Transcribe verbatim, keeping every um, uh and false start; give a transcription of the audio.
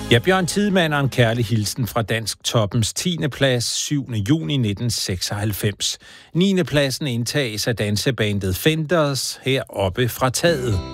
Ja, Bjørn Tidemand og en kærlig hilsen fra Dansk Toppens tiende plads syvende juni nitten seksoghalvfems. niende pladsen indtages af dansebandet Fenders heroppe fra taget.